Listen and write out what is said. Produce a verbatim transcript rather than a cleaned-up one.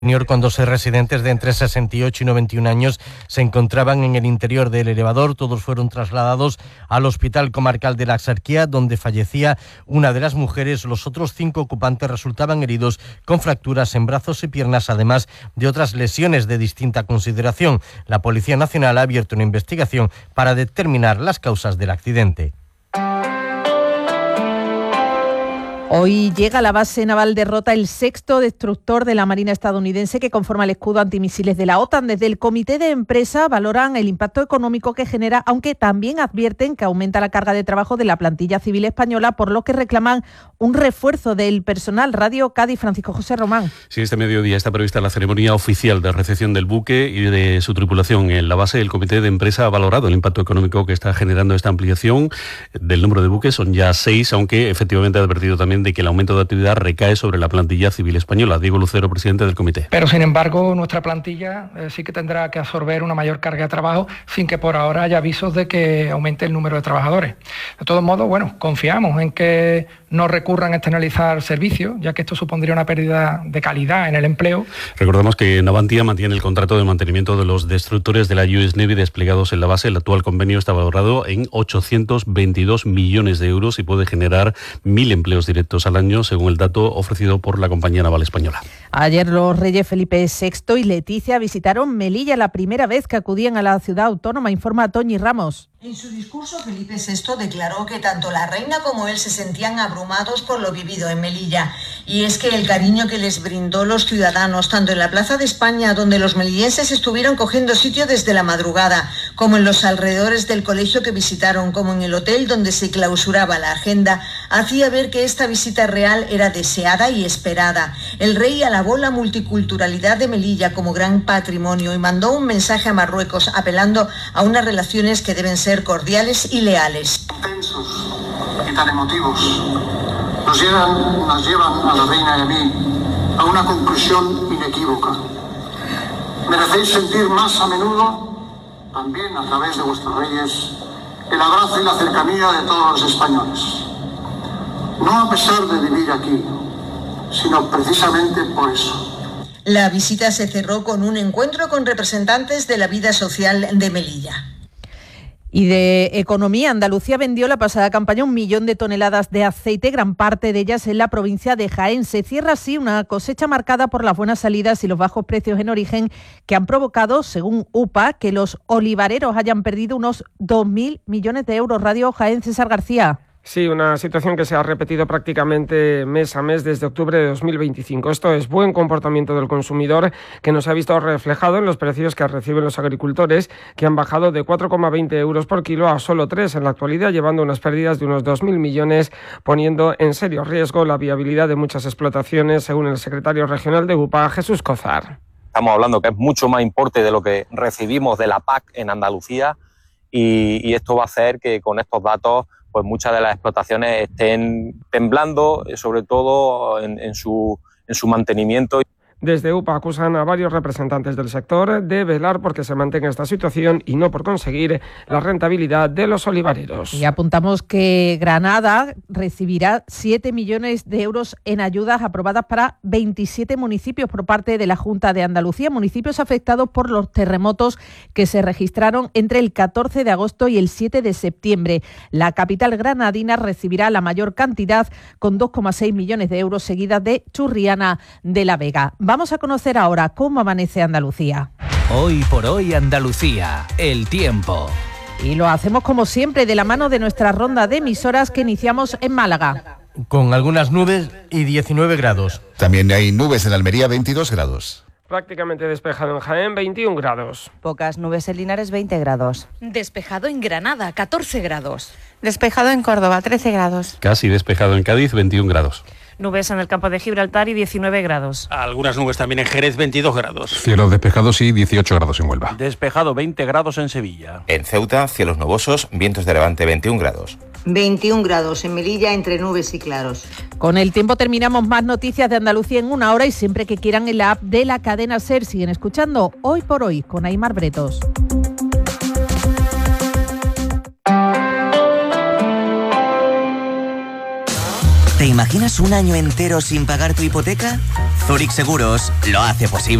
Con dos residentes de entre sesenta y ocho y noventa y un años se encontraban en el interior del elevador. Todos fueron trasladados al Hospital Comarcal de la Axarquía, donde fallecía una de las mujeres. Los otros cinco ocupantes resultaban heridos con fracturas en brazos y piernas, además de otras lesiones de distinta consideración. La Policía Nacional ha abierto una investigación para determinar las causas del accidente. Hoy llega a la base naval de Rota el sexto destructor de la Marina estadounidense que conforma el escudo antimisiles de la OTAN. Desde el comité de empresa valoran el impacto económico que genera, aunque también advierten que aumenta la carga de trabajo de la plantilla civil española, por lo que reclaman un refuerzo del personal. Radio Cádiz, Francisco José Román. Sí, este mediodía está prevista la ceremonia oficial de recepción del buque y de su tripulación. En la base, el comité de empresa ha valorado el impacto económico que está generando esta ampliación del número de buques. Son ya seis, aunque efectivamente ha advertido también de que el aumento de actividad recae sobre la plantilla civil española. Diego Lucero, presidente del comité. Pero sin embargo, nuestra plantilla eh, sí que tendrá que absorber una mayor carga de trabajo sin que por ahora haya avisos de que aumente el número de trabajadores. De todos modos, bueno, confiamos en que no recurran a externalizar servicios, ya que esto supondría una pérdida de calidad en el empleo. Recordamos que Navantia mantiene el contrato de mantenimiento de los destructores de la U S Navy desplegados en la base. El actual convenio está valorado en ochocientos veintidós millones de euros y puede generar mil empleos directos al año, según el dato ofrecido por la compañía naval española. Ayer los reyes Felipe sexto y Leticia visitaron Melilla, la primera vez que acudían a la ciudad autónoma, informa Toñi Ramos. En su discurso, Felipe sexto declaró que tanto la reina como él se sentían abrumados por lo vivido en Melilla. Y es que el cariño que les brindó los ciudadanos, tanto en la Plaza de España, donde los melillenses estuvieron cogiendo sitio desde la madrugada, como en los alrededores del colegio que visitaron, como en el hotel donde se clausuraba la agenda, hacía ver que esta visita real era deseada y esperada. El rey alabó la multiculturalidad de Melilla como gran patrimonio y mandó un mensaje a Marruecos apelando a unas relaciones que deben ser cordiales y leales. Intensos y tan emotivos nos llevan, nos llevan a la reina y a mí a una conclusión inequívoca. Merecéis sentir más a menudo, también a través de vuestros reyes, el abrazo y la cercanía de todos los españoles. No a pesar de vivir aquí, sino precisamente por eso. La visita se cerró con un encuentro con representantes de la vida social de Melilla. Y de economía, Andalucía vendió la pasada campaña un millón de toneladas de aceite, gran parte de ellas en la provincia de Jaén. Se cierra así una cosecha marcada por las buenas salidas y los bajos precios en origen que han provocado, según U P A, que los olivareros hayan perdido unos dos mil millones de euros. Radio Jaén, César García. Sí, una situación que se ha repetido prácticamente mes a mes desde octubre de dos mil veinticinco. Esto es buen comportamiento del consumidor que nos ha visto reflejado en los precios que reciben los agricultores, que han bajado de cuatro coma veinte euros por kilo a solo tres en la actualidad, llevando unas pérdidas de unos dos mil millones, poniendo en serio riesgo la viabilidad de muchas explotaciones, según el secretario regional de U P A, Jesús Cozar. Estamos hablando que es mucho más importe de lo que recibimos de la P A C en Andalucía y, y esto va a hacer que con estos datos pues muchas de las explotaciones estén temblando, sobre todo en, en, su, en su mantenimiento. Desde U P A acusan a varios representantes del sector de velar porque se mantenga esta situación y no por conseguir la rentabilidad de los olivareros. Y apuntamos que Granada recibirá siete millones de euros en ayudas aprobadas para veintisiete municipios por parte de la Junta de Andalucía, municipios afectados por los terremotos que se registraron entre el catorce de agosto y el siete de septiembre. La capital granadina recibirá la mayor cantidad, con dos coma seis millones de euros, seguida de Churriana de la Vega. Vamos a conocer ahora cómo amanece Andalucía. Hoy por hoy Andalucía, el tiempo. Y lo hacemos como siempre de la mano de nuestra ronda de emisoras que iniciamos en Málaga. Con algunas nubes y diecinueve grados. También hay nubes en Almería, veintidós grados. Prácticamente despejado en Jaén, veintiún grados. Pocas nubes en Linares, veinte grados. Despejado en Granada, catorce grados. Despejado en Córdoba, trece grados. Casi despejado en Cádiz, veintiún grados. Nubes en el campo de Gibraltar y diecinueve grados. Algunas nubes también en Jerez, veintidós grados. Cielos despejados y dieciocho grados en Huelva. Despejado, veinte grados en Sevilla. En Ceuta, cielos nubosos, vientos de levante, veintiún grados. veintiún grados en Melilla, entre nubes y claros. Con el tiempo terminamos. Más noticias de Andalucía en una hora y siempre que quieran en la app de la cadena SER. Siguen escuchando Hoy por Hoy con Aimar Bretos. ¿Te imaginas un año entero sin pagar tu hipoteca? Zurich Seguros lo hace posible.